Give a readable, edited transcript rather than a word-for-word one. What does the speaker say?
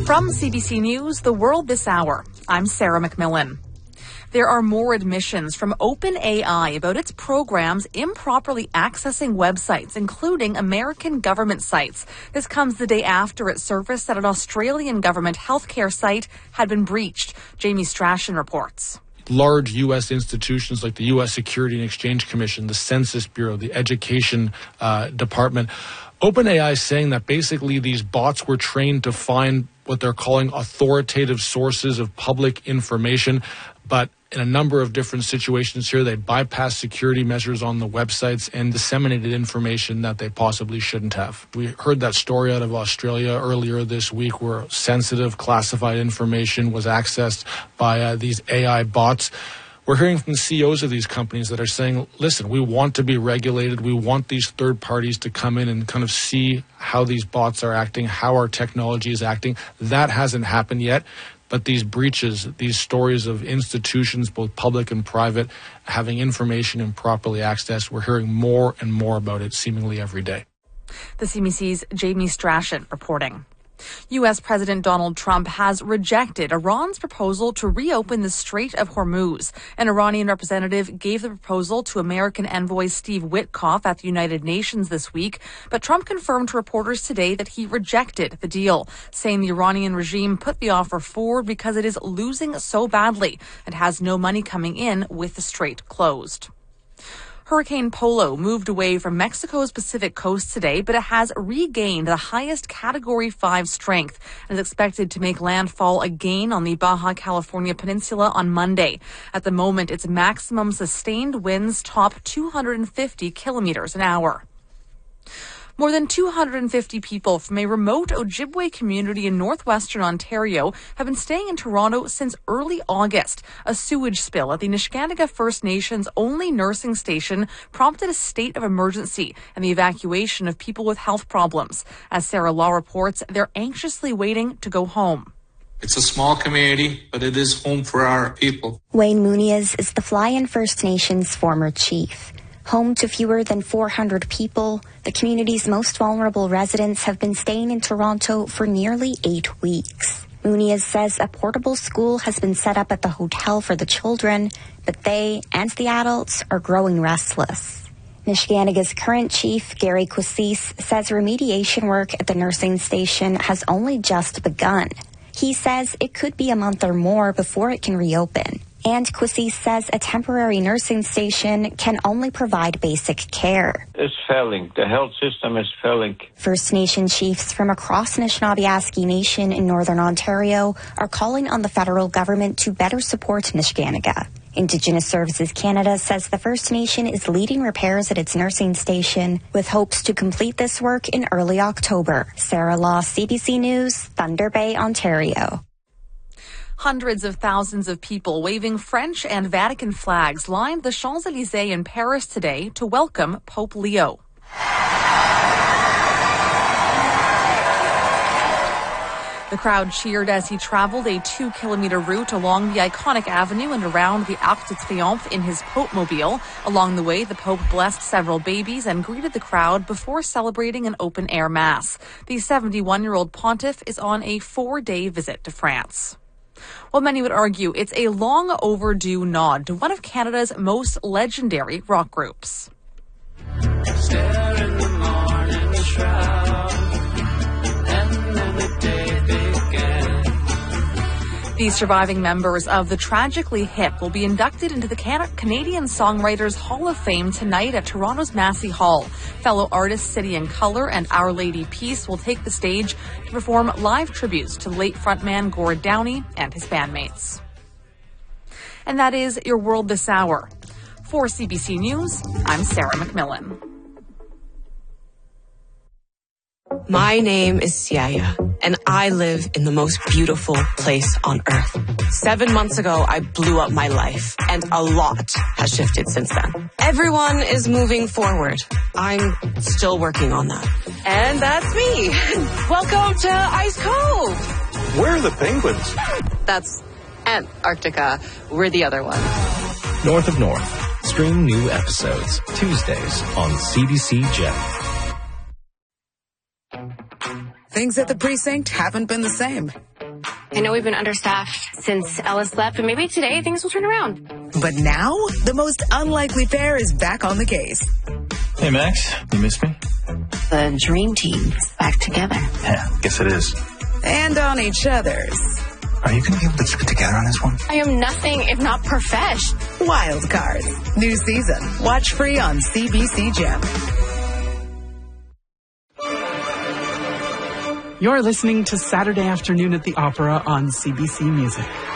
From CBC News, The World This Hour, I'm Sarah McMillan. There are more admissions from OpenAI about its programs improperly accessing websites, including American government sites. This comes the day after it surfaced that an Australian government healthcare site had been breached. Jamie Strachan reports. Large U.S. institutions like the U.S. Security and Exchange Commission, the Census Bureau, the Education Department. OpenAI is saying that basically these bots were trained to find what they're calling authoritative sources of public information, but in a number of different situations here, they bypassed security measures on the websites and disseminated information that they possibly shouldn't have. We heard that story out of Australia earlier this week where sensitive classified information was accessed by these AI bots. We're hearing from the CEOs of these companies that are saying, listen, we want to be regulated. We want these third parties to come in and kind of see how these bots are acting, how our technology is acting. That hasn't happened yet. But these breaches, these stories of institutions, both public and private, having information improperly accessed, we're hearing more and more about it seemingly every day. The CBC's Jamie Strachan reporting. U.S. President Donald Trump has rejected Iran's proposal to reopen the Strait of Hormuz. An Iranian representative gave the proposal to American envoy Steve Witkoff at the United Nations this week, but Trump confirmed to reporters today that he rejected the deal, saying the Iranian regime put the offer forward because it is losing so badly and has no money coming in with the strait closed. Hurricane Polo moved away from Mexico's Pacific coast today, but it has regained the highest Category 5 strength and is expected to make landfall again on the Baja California Peninsula on Monday. At the moment, its maximum sustained winds top 250 kilometers an hour. More than 250 people from a remote Ojibwe community in northwestern Ontario have been staying in Toronto since early August. A sewage spill at the Nisga'a First Nations only nursing station prompted a state of emergency and the evacuation of people with health problems. As Sarah Law reports, they're anxiously waiting to go home. It's a small community, but it is home for our people. Wayne Muniz is the Fly-In First Nations former chief. Home to fewer than 400 people, the community's most vulnerable residents have been staying in Toronto for nearly 8 weeks. Muniz says a portable school has been set up at the hotel for the children, but they and the adults are growing restless. Nisga'a current chief, Gary Quassis, says remediation work at the nursing station has only just begun. He says it could be a month or more before it can reopen. And Quassis says a temporary nursing station can only provide basic care. It's failing. The health system is failing. First Nation chiefs from across Anishinaabe Nation in Northern Ontario are calling on the federal government to better support Nisga'a. Indigenous Services Canada says the First Nation is leading repairs at its nursing station with hopes to complete this work in early October. Sarah Law, CBC News, Thunder Bay, Ontario. Hundreds of thousands of people waving French and Vatican flags lined the Champs-Élysées in Paris today to welcome Pope Leo. The crowd cheered as he traveled a 2-kilometer route along the iconic avenue and around the Arc de Triomphe in his Pope-mobile. Along the way, the Pope blessed several babies and greeted the crowd before celebrating an open-air mass. The 71-year-old pontiff is on a 4-day visit to France. Well, many would argue it's a long overdue nod to one of Canada's most legendary rock groups. These surviving members of the Tragically Hip will be inducted into the Canadian Songwriters Hall of Fame tonight at Toronto's Massey Hall. Fellow artists City and Colour and Our Lady Peace will take the stage to perform live tributes to the late frontman Gord Downie and his bandmates. And that is your World This Hour. For CBC News, I'm Sarah McMillan. My name is Siaya, and I live in the most beautiful place on earth. 7 months ago, I blew up my life, and a lot has shifted since then. Everyone is moving forward. I'm still working on that. And that's me. Welcome to Ice Cove. Where are the penguins? That's Antarctica. We're the other one. North of North. Stream new episodes Tuesdays on CBC Gem. Things at the precinct haven't been the same. I know we've been understaffed since Ellis left, but maybe today things will turn around. But now, the most unlikely pair is back on the case. Hey, Max, you missed me? The dream team's back together. Yeah, guess it is. And on each other's. Are you going to be able to keep it together on this one? I am nothing if not profesh. Wild Cards. New season. Watch free on CBC Gem. You're listening to Saturday Afternoon at the Opera on CBC Music.